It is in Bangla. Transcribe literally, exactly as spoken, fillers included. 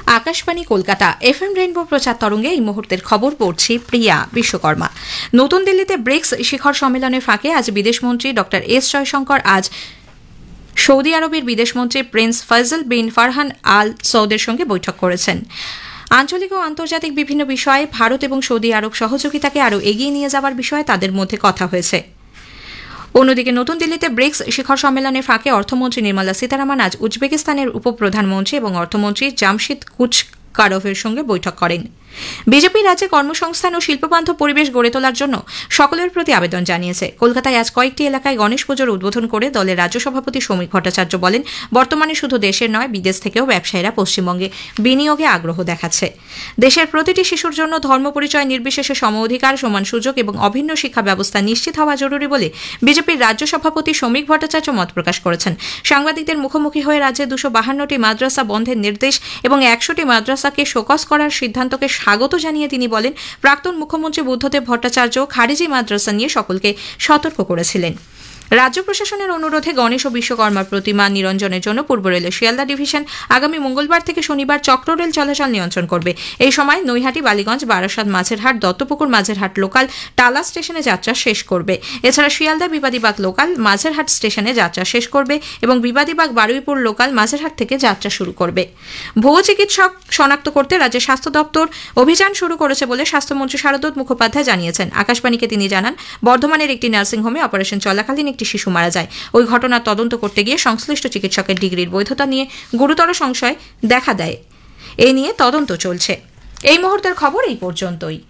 আকাশবাণী কলকাতা এফএম রেইনবো প্রচার তরঙ্গে এই মুহূর্তের খবর পড়ছি প্রিয়া বিশ্বকর্মা। নতুন দিল্লিতে ব্রিক্স শিখর সম্মেলনের ফাঁকে আজ বিদেশমন্ত্রী ড এস জয়শঙ্কর আজ সৌদি আরবের বিদেশমন্ত্রী প্রিন্স ফয়জল বিন ফারহান আল সৌদের সঙ্গে বৈঠক করেছেন। আঞ্চলিক ও আন্তর্জাতিক বিভিন্ন বিষয়ে ভারত এবং সৌদি আরব সহযোগিতাকে আরও এগিয়ে নিয়ে যাওয়ার বিষয়ে তাদের মধ্যে কথা হয়েছে। অন্যদিকে নতুন দিল্লিতে ব্রিক্স শিখর সম্মেলনের ফাঁকে অর্থমন্ত্রী নির্মলা সীতারামন আজ উজবেকিস্তানের উপপ্রধানমন্ত্রী এবং অর্থমন্ত্রী জামশিদ কুচকারভের সঙ্গে বৈঠক করেন। বিজেপি রাজ্যে কর্মসংস্থান ও শিল্পবান্ধব পরিবেশ গড়ে তোলার জন্য সকলের প্রতি আবেদন জানিয়েছে। কলকাতায় আজ কয়েকটি এলাকায় গণেশ পুজোর উদ্বোধন করে দলের রাজ্য সভাপতি সৌমিক ভট্টাচার্য বলেন, বর্তমানে শুধু দেশের নয় বিদেশ থেকেও ব্যবসায়ীরা পশ্চিমবঙ্গে বিনিয়োগে আগ্রহ দেখাচ্ছে। দেশের প্রতিটি শিশুর জন্য ধর্ম পরিচয় নির্বিশেষে সম অধিকার, সমান সুযোগ এবং অভিন্ন শিক্ষা ব্যবস্থা নিশ্চিত হওয়া জরুরি বলে বিজেপির রাজ্য সভাপতি সৌমিক ভট্টাচার্য মত প্রকাশ করেছেন। সাংবাদিকদের মুখোমুখি হয়ে রাজ্যে দুশো বাহান্নটি মাদ্রাসা বন্ধের নির্দেশ এবং একশোটি মাদ্রাসাকে শোকজ করার সিদ্ধান্তকে স্বাগত জানিয়ে তিনি বলেন, প্রাক্তন মুখ্যমন্ত্রী বুদ্ধদেব ভট্টাচার্য খারিজি মাদ্রাসা নিয়ে সকলকে সতর্ক করেছিলেন। রাজ্য প্রশাসনের অনুরোধে গণেশ ও বিশ্বকর্মার প্রতিমা নিরঞ্জনের জন্য পূর্ব রেলের শিয়ালদা ডিভিশন আগামী মঙ্গলবার থেকে শনিবার চক্ররেল চলাচল নিয়ন্ত্রণ করবে। এই সময় নৈহাটি, বালিগঞ্জ, বারাসাত, মাঝেরহাট, দত্তপুকুর মাঝেরহাট লোকাল টালা স্টেশনে যাত্রা শেষ করবে। এছাড়া শিয়ালদা বিবাদীবাগ লোকাল মাঝেরহাট স্টেশনে যাত্রা শেষ করবে এবং বিবাদীবাগ বারুইপুর লোকাল মাঝেরহাট থেকে যাত্রা শুরু করবে। ভুয়ো চিকিৎসক শনাক্ত করতে রাজ্যের স্বাস্থ্য দপ্তর অভিযান শুরু করেছে বলে স্বাস্থ্যমন্ত্রী শারদত্ত মুখোপাধ্যায় জানিয়েছেন। আকাশবাণীকে তিনি জানান, বর্ধমানের একটি নার্সিংহোমে অপারেশন চলাকালীন একটি শিশু মারা যায়। ওই ঘটনার তদন্ত করতে গিয়ে সংশ্লিষ্ট চিকিৎসকের ডিগ্রির বৈধতা নিয়ে গুরুতর সংশয় দেখা দেয়। এ নিয়ে তদন্ত চলছে। এই মুহূর্তের খবর এই পর্যন্তই।